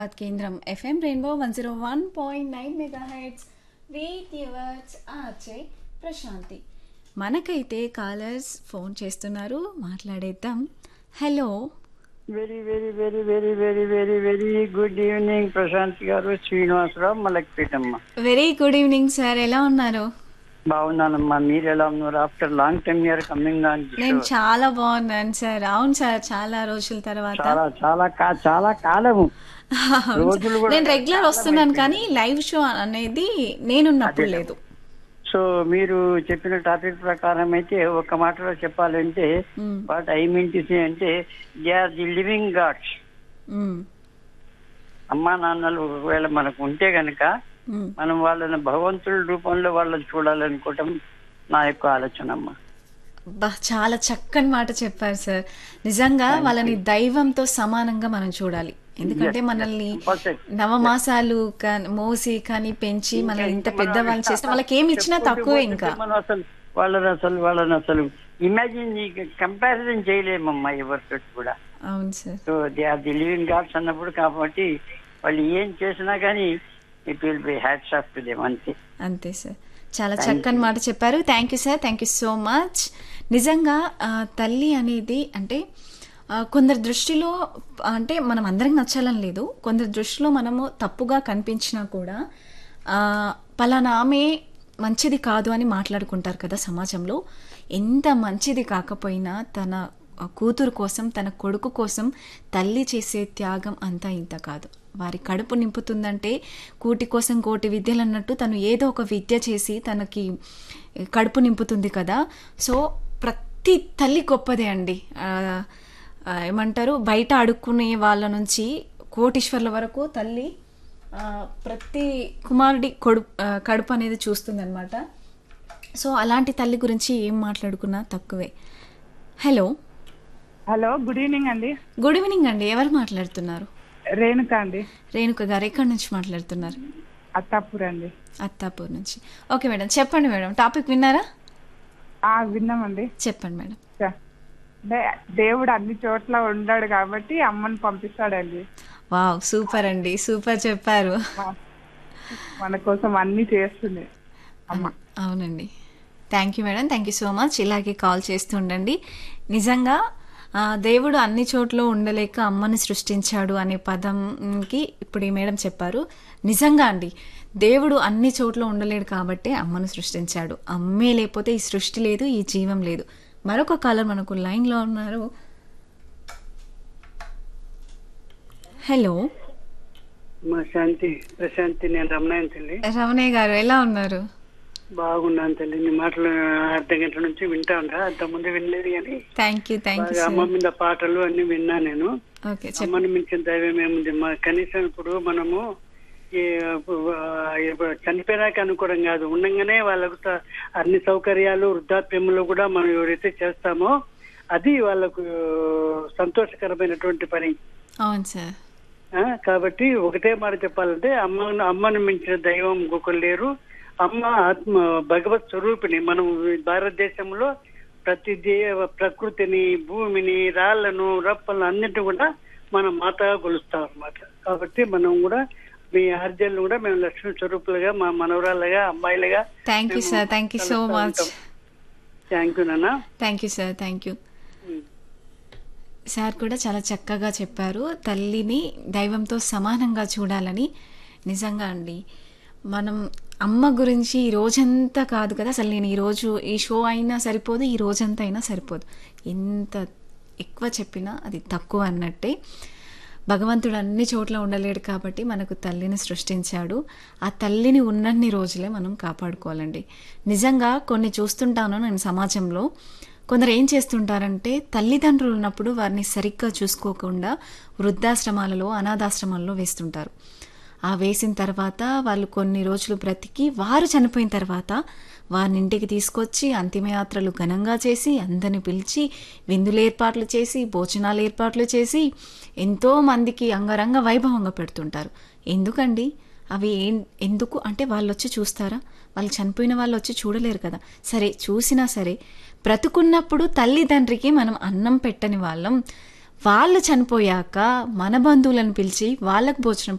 కేంద్రం FM rainbow 101.9 megahertz with yours RJ Prashanti. మనకైతే callers phone చేస్తున్నారు, మాట్లాడేద్దాం. Hello, very very very very very very very good evening Prashanth గారు. Srinivasarao మలక్పేటమ్మ. Very good evening sir, ఎలా ఉన్నారు? బాగున్నానమ్మా, మీరు ఎలా ఉన్నారు? After long time you're coming on. నేను చాలా బాగున్నాను సార్. అవును సార్, చాలా రోజుల తర్వాత. చాలా చాలా చాలా కాలము రోజులు కూడా నేను రెగ్యులర్ వస్తున్నాను కానీ లైవ్ షో అనేది నేనున్నప్పుడు అదే. లేదు. సో మీరు చెప్పిన టాపిక్ ప్రకారం అయితే ఒక మాటలో చెప్పాలంటే what I mean to say అంటే they are the living God's. మ్మ్. అమ్మా నాన్నలు ఒకవేళ మనకు ఉంటే గనక మ్మ్. మనం వాళ్ళని భగవంతుల రూపంలో వాళ్ళని చూడాలనుకోవటం నా యొక్క ఆలోచన అమ్మా. బా, చాలా చక్కని మాట చెప్పారు సార్. నిజంగా వాళ్ళని దైవంతో సమానంగా మనం చూడాలి. ఎందుకంటే మనల్ని నవమాసాలు మోసి కానీ పెంచి మనల్ని ఇంత పెద్దవాళ్ళు చేస్తే వాళ్ళకి ఏమి ఇచ్చినా తక్కువే. ఇంకా మనం వాళ్ళని అసలు ఇమాజిన్ కంపారిజన్ చేయలేమమ్మా ఎవరితో కూడా. అవును sir. So they are the living God's అన్నప్పుడు కాబట్టి వాళ్ళు ఏం చేసినా కానీ it will be hats off to them, అంతే. అంతే సార్, చాలా చక్కని మాట చెప్పారు. Thank you sir, thank you so much. నిజంగా తల్లి అనేది అంటే కొందరి దృష్టిలో అంటే మనం అందరికి నచ్చాలని లేదు, కొందరి దృష్టిలో మనము తప్పుగా కనిపించినా కూడా పలానా ఆమె మంచిది కాదు అని మాట్లాడుకుంటారు కదా సమాజంలో. ఎంత మంచిది కాకపోయినా తన కూతురు కోసం, తన కొడుకు కోసం తల్లి చేసే త్యాగం అంతా ఇంత కాదు. వారి కడుపు నింపుతుందంటే కూటి కోసం కోటి విద్యలు అన్నట్టు తను ఏదో ఒక విద్య చేసి తనకి కడుపు నింపుతుంది కదా. సో ప్రతి తల్లి గొప్పదే అండి. ఏమంటారు, బయట అడుక్కునే వాళ్ళ నుంచి కోటీశ్వర్ల వరకు తల్లి ప్రతి కుమారుడి కడుపు అనేది చూస్తుంది అనమాట. సో అలాంటి తల్లి గురించి ఏం మాట్లాడుకున్నా తక్కువే. హలో. హలో, గుడ్ ఈవినింగ్ అండి. గుడ్ ఈవినింగ్ అండి, ఎవరు మాట్లాడుతున్నారు? రేణుక అండి. రేణుక గారు ఎక్కడి నుంచి మాట్లాడుతున్నారు? అత్తాపూర్ అండి. అత్తాపూర్ నుంచి. ఓకే మేడం, చెప్పండి మేడం. టాపిక్ విన్నారా? విన్నామండి. చెప్పండి మేడం. దేవుడు అన్ని చోట్ల ఉన్నాడు కాబట్టి అమ్మని పంపిస్తాడండి. వావ్, సూపర్ అండి, సూపర్ చెప్పారు. మన కోసం అన్ని చేస్తుంది అమ్మ. అవునండి. Thank you madam, thank you so much. ఇలాగే కాల్ చేస్తూ ఉండండి. నిజంగా దేవుడు అన్ని చోట్ల ఉండలేక అమ్మని సృష్టించాడు అనే పదంకి ఇప్పుడు ఈ మేడం చెప్పారు. నిజంగా అండి, దేవుడు అన్ని చోట్ల ఉండలేడు కాబట్టి అమ్మను సృష్టించాడు. అమ్మే లేకపోతే ఈ సృష్టి లేదు, ఈ జీవం లేదు. మరొక కాలర్ మనకు లైన్లో ఉన్నారు. హలో ప్రశాంతి, నేను రమణయ్య తల్లి. రమణయ్య గారు ఎలా ఉన్నారు? బాగున్నాను తల్లి. నీ మాటలు అర్ధ గంట నుంచి వింటా ఉంటా, అంత ముందు వినలేదు కానీ థ్యాంక్ యూ. అమ్మ మీద పాటలు అన్ని విన్నా నేను. ఓకే, అమ్మని మించిన దైవం ఏముంది. కనీసం ఇప్పుడు మనము చనిపోయినాక అనుకోవడం కాదు, ఉండగానే వాళ్ళకు అన్ని సౌకర్యాలు వృద్ధాప్యంలో కూడా మనం ఎవరైతే చేస్తామో అది వాళ్ళకు సంతోషకరమైనటువంటి పని. అవును సార్. కాబట్టి ఒకటే మాట చెప్పాలంటే అమ్మను మించిన దైవం ఇంకొకరు లేరు. అమ్మ ఆత్మ భగవత్ స్వరూపిణి. మనం భారతదేశంలో ప్రతి ప్రకృతిని, భూమిని, రాళ్లను, రప్పలను అన్నిటి కూడా మనం మాతగా కొలుస్తాం అన్నమాట. కాబట్టి మనం కూడా మీ ఆర్జలు కూడా మేము లక్ష్మీ స్వరూపులుగా, మా మనవరాలుగా, అమ్మాయిలుగా. Thank you sir, thank you so much. Thank you నాన్న. Thank you sir, thank you. Sir కూడా చాలా చక్కగా చెప్పారు, తల్లిని దైవంతో సమానంగా చూడాలని. నిజంగా అండి, మనం అమ్మ గురించి ఈ రోజంతా కాదు కదా, అసలు నేను ఈరోజు ఈ షో అయినా సరిపోదు, ఈ రోజంతా అయినా సరిపోదు. ఎంత ఎక్కువ చెప్పినా అది తక్కువ అన్నట్టే. భగవంతుడు అన్ని చోట్ల ఉండలేడు కాబట్టి మనకు తల్లిని సృష్టించాడు. ఆ తల్లిని ఉన్నన్ని రోజులే మనం కాపాడుకోవాలండి. నిజంగా కొన్ని చూస్తుంటాను నేను సమాజంలో. కొందరు ఏం చేస్తుంటారంటే తల్లిదండ్రులు ఉన్నప్పుడు వారిని సరిగ్గా చూసుకోకుండా వృద్ధాశ్రమాలలో, అనాథాశ్రమాలలో వేస్తుంటారు. ఆ వేసిన తర్వాత వాళ్ళు కొన్ని రోజులు బ్రతికి వారు చనిపోయిన తర్వాత వారిని ఇంటికి తీసుకొచ్చి అంతిమయాత్రలు ఘనంగా చేసి అందరిని పిలిచి విందులు ఏర్పాట్లు చేసి భోజనాలు ఏర్పాట్లు చేసి ఎంతో మందికి అంగరంగ వైభవంగా పెడుతుంటారు. ఎందుకండి అవి? ఎందుకు అంటే వాళ్ళు వచ్చి చూస్తారా? వాళ్ళు చనిపోయిన వాళ్ళు వచ్చి చూడలేరు కదా. సరే, చూసినా సరే బ్రతుకున్నప్పుడు తల్లిదండ్రికి మనం అన్నం పెట్టని వాళ్ళం, వాళ్ళు చనిపోయాక మన బంధువులను పిలిచి వాళ్ళకు భోజనం